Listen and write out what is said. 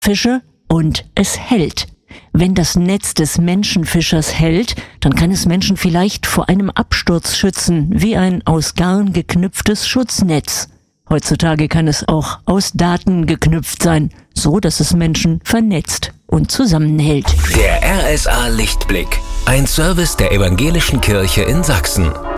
Fische und es hält. Wenn das Netz des Menschenfischers hält, dann kann es Menschen vielleicht vor einem Absturz schützen, wie ein aus Garn geknüpftes Schutznetz. Heutzutage kann es auch aus Daten geknüpft sein, so dass es Menschen vernetzt und zusammenhält. Der RSA Lichtblick, ein Service der Evangelischen Kirche in Sachsen.